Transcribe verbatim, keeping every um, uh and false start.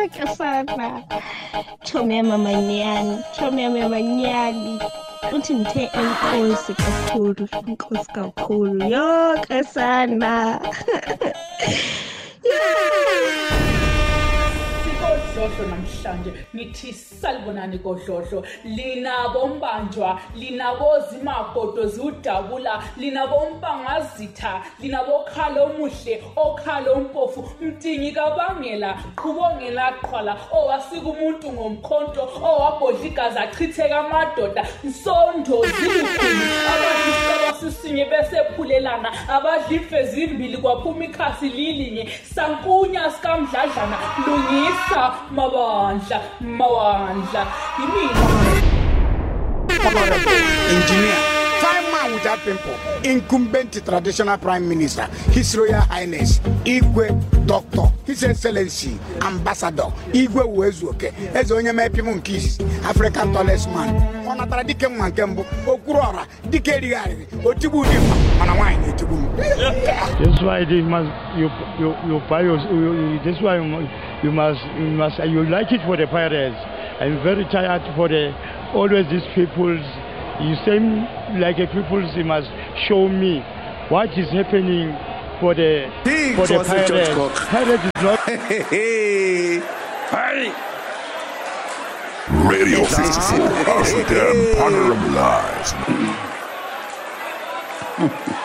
Kasana. Chomya mamanyani, chomya mamanyani. Uthi ngithe enkosi kakhulu, inkosi kakhulu. Yo, Kasana. Kodlohlo namhlanje ngithi salibonani kodlohlo linabo mbanjwa linabo zimagodo ziudabula linabo mpangazitha linabo khalo omuhle okhalo ompofu mtingi kabangela qhubongela qhwala owasika umuntu ngomkhonto owabhodla igazi achitheka amadoda nsondo zilukhulu abadisaba sisinye bese phulelana abadla ifezi imbili kwaphuma ikhasi lilinye sankunya sikamdladlana lungisa mabandla mawandla yimina engineer fine man without pimple incumbent traditional prime minister his royal highness Igwe doctor his excellency ambassador Igwe Uwezuoke eze onye mepimu nkis African tallest man ona tara dike nwa nke mbu okurora dike rigari otibu di mana wine otibu that's why they must you you you buy your you, that's why you, you must you must you like it for the pirates. I'm very tired for the always these peoples. You seem like a peoples. You must show me what is happening for the He for the pirates. Pirates is not. Hey. Radio fifty-four, Amsterdam, Panorama Live.